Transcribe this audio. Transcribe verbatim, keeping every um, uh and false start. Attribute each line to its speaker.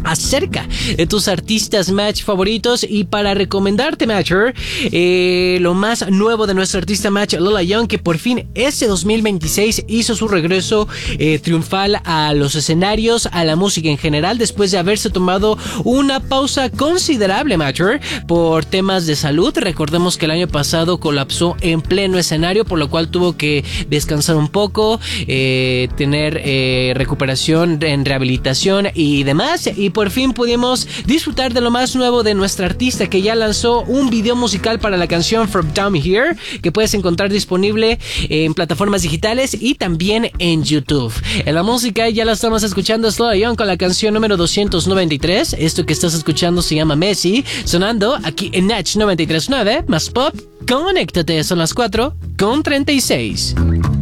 Speaker 1: acerca de tus artistas match favoritos, y para recomendarte, Matcher, eh, lo más nuevo de nuestra artista match, Lola Young, que por fin este dos mil veintiséis hizo su regreso eh, triunfal a los escenarios, a la música en general, después de haberse tomado una pausa considerable, Matcher, por temas de salud. Recordemos que el año pasado colapsó en pleno escenario, por lo cual tuvo que descansar un poco, eh, tener eh, recuperación en rehabilitación y demás, y por fin pudimos disfrutar de lo más nuevo de nuestra artista, que ya lanzó un video musical para la canción From Down Here, que puedes encontrar disponible en plataformas digitales y también en YouTube. En la música ya la estamos escuchando, es Lola Young con la canción número doscientos noventa y tres. Esto que estás escuchando se llama Messi, sonando aquí en Natch noventa y tres punto nueve, más pop. Conéctate, son las cuatro con treinta y seis.